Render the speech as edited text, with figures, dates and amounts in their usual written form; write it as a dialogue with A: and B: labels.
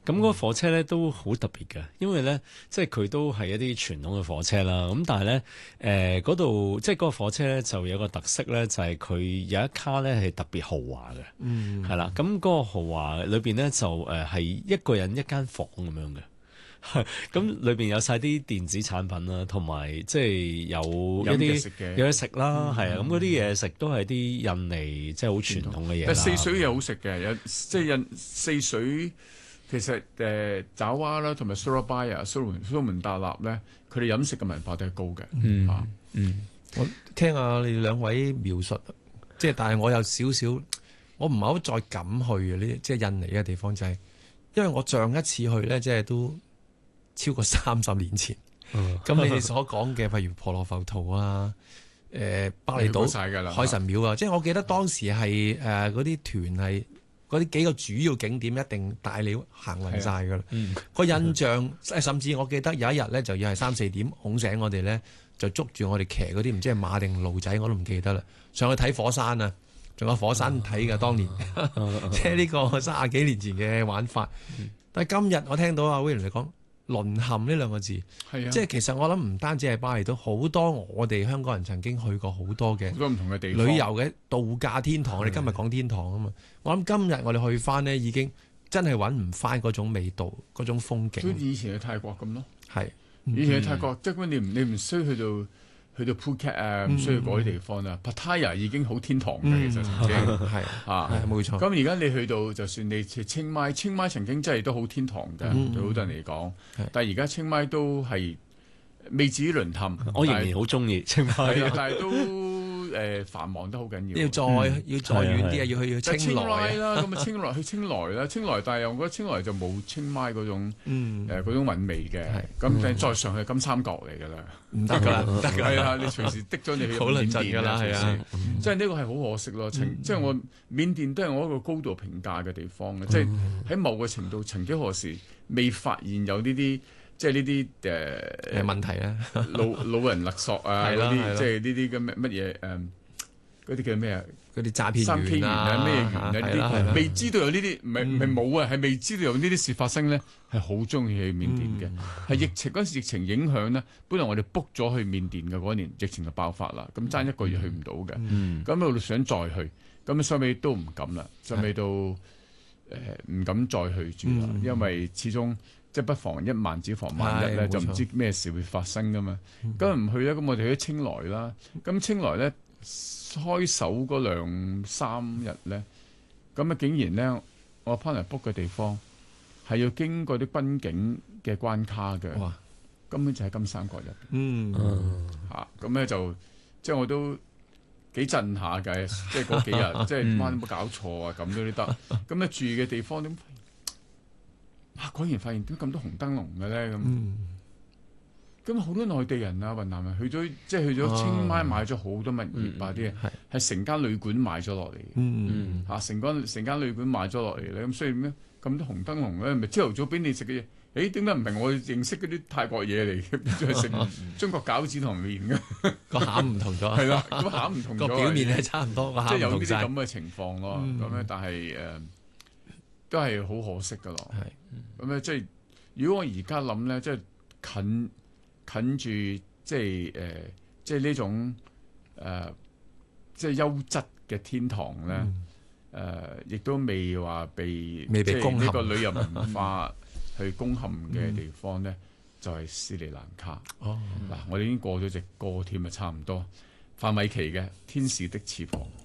A: 咁嗰個火車咧都好特別嘅，因為咧即係佢都係一啲傳統嘅火車啦。咁但係咧嗰度即係嗰個火車咧就有個特色咧，就係佢有一卡咧係特別豪華嘅，係啦。咁嗰個豪華裏邊咧就係一個人一間房咁樣嘅。咁裏邊有晒啲電子產品啦，同埋即係有一啲有嘢食啦，係啊。咁嗰啲嘢食都係啲印尼即係好傳統嘅嘢啦。
B: 四水又好食嘅，有即係四水其實爪哇啦，同埋Surabaya、蘇門答臘咧，佢哋飲食嘅文化都係高嘅。
C: 我聽下你兩位描述，即係但係我有少少，我唔係好再敢去嘅呢，即係印尼嘅地方就係，因為我上一次去咧，即係都超過30年前，咁你哋所講嘅，譬如婆羅浮屠啊、巴厘島海神廟啊，即係我記得當時係嗰啲團係嗰啲幾個主要景點一定帶你行勻晒㗎啦。個印象甚至我記得有一日咧，就要係3、4點恐醒我哋咧，就捉住我哋騎嗰啲唔知係馬定驢仔，我都唔記得啦，上去睇火山啊！仲有火山睇㗎，當年即係呢個30幾年前嘅玩法。但係今日我聽到阿 William 嚟講淪陷呢兩個字，即係其實我諗唔單止係巴厘島，好多我哋香港人曾經去過好多嘅
B: 唔同嘅地方
C: 旅遊嘅度假天堂。我哋今日講天堂啊嘛，我諗今日我哋去翻呢，已經真係揾唔翻嗰種味道、嗰種風景。
B: 好似以前嘅泰國咁咯，
C: 係
B: 以前嘅泰國，即係你唔需要去到 Phuket 啊，唔需要嗰啲地方啦。Pattaya 已經好天堂嘅，其實曾經係
C: 冇錯。
B: 咁而家你去到，就算你清邁曾經真係都好天堂嘅，對好多人嚟講。但係而家清邁都係未至於淪陷。
A: 我仍然好中意清邁，
B: 但係都繁忙得好緊要。
C: 要再遠啲啊，要去清萊
B: 啦。咁啊清萊去清萊啦，清萊，但係我覺得清萊就冇清邁嗰種嗰種韻味嘅。咁再上去金三角嚟㗎啦，
C: 唔得㗎啦，唔得㗎。
B: 係啊，你隨時滴咗你去緬甸㗎啦，係啊。即係呢個係好可惜咯。即係我緬甸都係我一個高度評價嘅地方嘅，即係喺某個程度，曾幾何時未發現有呢啲。即係呢啲
C: 問題咧，
B: 老人勒索啊，嗰啲即係呢啲咁乜嘢嗰啲叫咩啊？嗰啲
C: 詐騙
B: 3K 員啊，咩員啊？呢啲未知道有呢啲，唔係冇啊，係未知道有呢啲事發生咧，係好中意去緬甸嘅。係疫情嗰陣時，疫情影響咧，本來我哋 book 咗去緬甸嘅嗰年，疫情就爆發啦，咁爭1個月去唔到嘅，咁我想再去，咁收尾都唔敢啦，收尾都唔敢再去住啦，因為始終。即係不妨一萬只防萬一咧，就唔知咩事會發生噶嘛。咁唔去咧，咁我哋去清萊啦。咁清萊咧開首嗰2、3日咧，咁啊竟然咧，我 partner book 嘅地方係要經過啲賓景嘅關卡嘅，根本就喺金三角入邊。咁咧就即係我都幾震下嘅，即係嗰幾日，即係哇有冇搞錯啊？咁都得。咁咧住嘅地方點？果然發現點咁多紅燈籠嘅咧，咁好多內地人啊、雲南人去咗清邁買咗好多物業啊啲嘢，係成間旅館買咗落嚟，成間旅館買咗落嚟咧，咁所以咩咁多紅燈籠咧？咪朝頭早俾你食嘅嘢，點解唔係我認識嗰啲泰國嘢嚟嘅？即係食中國餃子同麵嘅
C: 個餡唔同咗，
B: 係啦，個餡唔同咗，
C: 個表面係差唔多，個餡唔同晒，
B: 即係有呢啲咁嘅情況咯。咁咧，但係都係好可惜噶咯。咁咧，即係如果我而家諗咧，即係近住，即係呢種即係優質嘅天堂咧，亦都未話被攻陷呢個旅遊文化去攻陷嘅地方咧，就係斯里蘭卡。嗱，我哋已經過咗隻歌添啊，差唔多。范瑋琪嘅《天使的翅膀》。